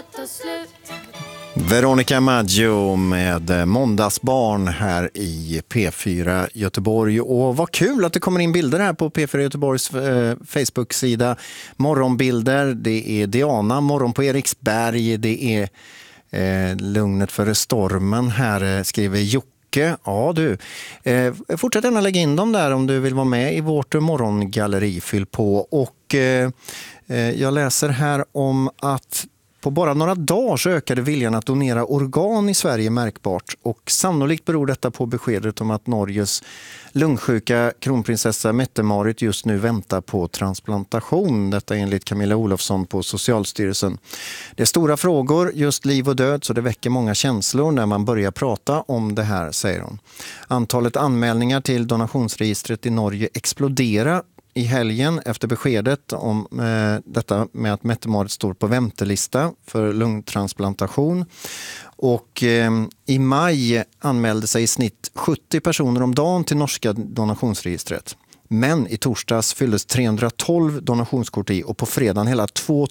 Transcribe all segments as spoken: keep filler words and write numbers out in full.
ta slut. Veronica Maggio med Måndagsbarn här i P fyra Göteborg. Och vad kul att det kommer in bilder här på P fyra Göteborgs eh, Facebook-sida. Morgonbilder, det är Diana, morgon på Eriksberg, det är eh, lugnet före stormen här, eh, skriver Jocke. Ja du, eh, fortsätt gärna lägga in dem där om du vill vara med i vårt morgongalleri, fyll på. Och eh, jag läser här om att på bara några dagar så ökade viljan att donera organ i Sverige märkbart, och sannolikt beror detta på beskedet om att Norges lungsjuka kronprinsessa Mette-Marit just nu väntar på transplantation. Detta enligt Camilla Olofsson på Socialstyrelsen. Det är stora frågor, just liv och död, så det väcker många känslor när man börjar prata om det här, säger hon. Antalet anmälningar till donationsregistret i Norge exploderar i helgen efter beskedet om eh, detta med att Mette-Marit står på väntelista för lungtransplantation. Och eh, i maj anmälde sig i snitt sjuttio personer om dagen till norska donationsregistret. Men i torsdags fylldes trehundratolv donationskort i, och på fredagen hela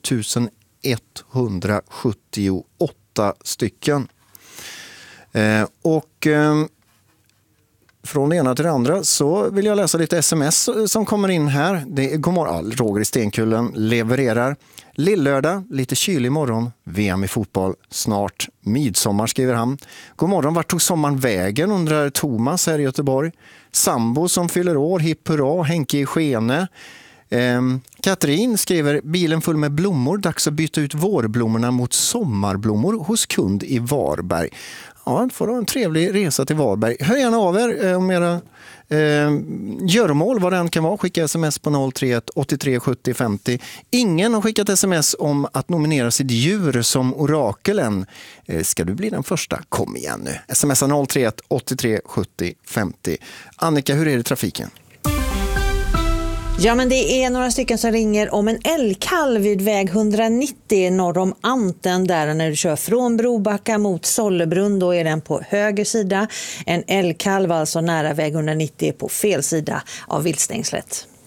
tvåtusenetthundrasjuttioåtta stycken. Eh, och... Eh, Från det ena till det andra så vill jag läsa lite sms som kommer in här. Det är godmorgon. Roger i Stenkullen levererar. Lillördag, lite kylig morgon. V M i fotboll, snart midsommar, skriver han. God morgon, vart tog sommaren vägen, undrar Thomas här i Göteborg. Sambo som fyller år, hipp hurra, Henke i Skene. Eh, Katrin skriver, bilen full med blommor, dags att byta ut vårblommorna mot sommarblommor hos kund i Varberg. Ja, får du en trevlig resa till Varberg. Hör gärna av er eh, om era eh, görmål, vad det än kan vara. Skicka sms på noll tre ett åttiotre sjuttio femtio. Ingen har skickat sms om att nominera sitt djur som orakel än. Eh, ska du bli den första? Kom igen nu. Smsa noll tre ett åttiotre sjuttio femtio. Annika, hur är det i trafiken? Ja, men det är några stycken som ringer om en älgkalv vid väg etthundranittio norr om Anten, där när du kör från Brobacka mot Sollebrunn, då är den på höger sida. En älgkalv alltså nära väg etthundranittio på fel sida av viltstängslet.